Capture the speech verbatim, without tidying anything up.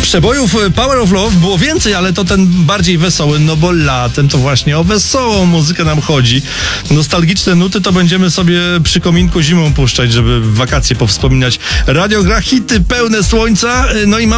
Przebojów Power of Love było więcej, ale to ten bardziej wesoły, no bo latem to właśnie o wesołą muzykę nam chodzi. Nostalgiczne nuty to będziemy sobie przy kominku zimą puszczać, żeby w wakacje powspominać. Radio gra hity pełne słońca, no i mam